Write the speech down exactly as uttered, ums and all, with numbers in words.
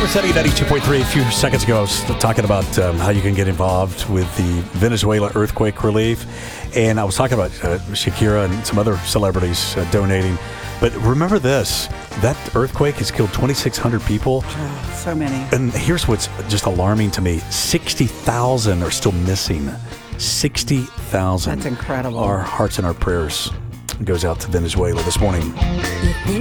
Setting ninety-two point three. A few seconds ago, I was talking about um, how you can get involved with the Venezuela earthquake relief. And I was talking about uh, Shakira and some other celebrities uh, donating. But remember this, that earthquake has killed twenty-six hundred people. Oh, so many. And here's what's just alarming to me. sixty thousand are still missing. sixty thousand. That's incredible. Our hearts and our prayers goes out to Venezuela this morning.